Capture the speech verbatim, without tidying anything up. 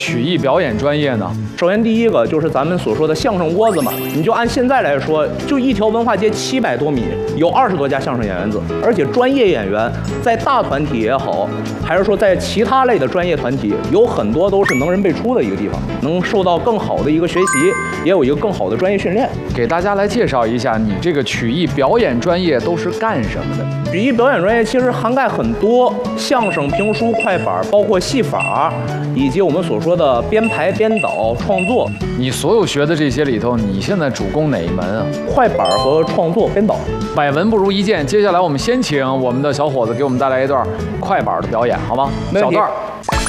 曲艺表演专业呢？ 首先第一个就是咱们所说的相声窝子嘛，你就按现在来说，就一条文化街七百多米，有二十多家相声演员子，而且专业演员在大团体也好，还是说在其他类的专业团体，有很多都是能人辈出的一个地方，能受到更好的一个学习，也有一个更好的专业训练。 给大家来介绍一下，你这个曲艺表演专业都是干什么的？ 曲艺表演专业其实涵盖很多，相声、评书、快板，包括戏法，以及我们所说的编排、编导、创作。 你所有学的这些里头，你现在主攻哪一门啊？ 快板和创作编导。 百闻不如一见，接下来我们先请我们的小伙子给我们带来一段快板的表演，好吗？小段。